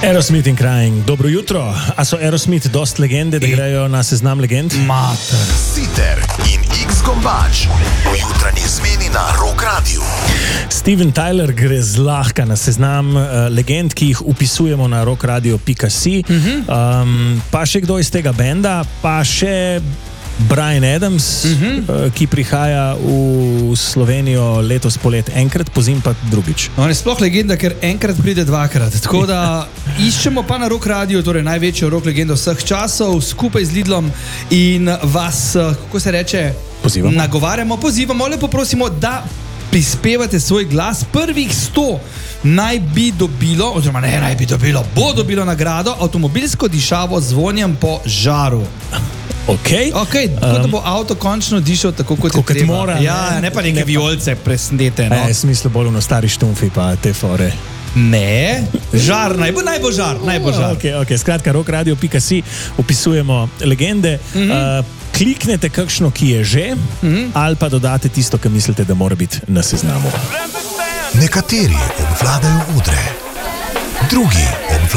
Aerosmith in Crying, dobro jutro. A so Aerosmith dost legende, da grejo na seznam legend? Mater. Siter in X-Gombač v jutranji zmeni na Rock Radiu. Steven Tyler gre zlahka na seznam legend, ki jih upisujemo na rockradio.si. Pa še kdo iz tega benda, pa še Bryan Adams, ki prihaja v Slovenijo letos polet enkrat, pozimi pa drugič. On je sploh legenda, ker enkrat pride dvakrat. Tako da iščemo pa na Rock Radio, torej največjo rock legendo vseh časov, skupaj z Lidlom in vas, kako se reče, nagovarjamo, pozivamo, lepo prosimo, da prispevate svoj glas. Prvih 100 naj bi dobilo, oziroma ne naj bi dobilo, bo dobilo nagrado avtomobilsko dišavo z vonjem po žaru. Ok, tako da bo avto končno dišal tako, kot je treba. Mora, ja, ne pa neke violce presnete. No. Smislu bolj v stari štumfi pa te fore. Ne, žar, naj bo žar. Ok, skratka, rockradio.si upisujemo legende. Kliknete kakšno, ki je že, ali pa dodate tisto, kar mislite, da mora biti na seznamu. Nekateri obvladajo odre, drugi obvladajo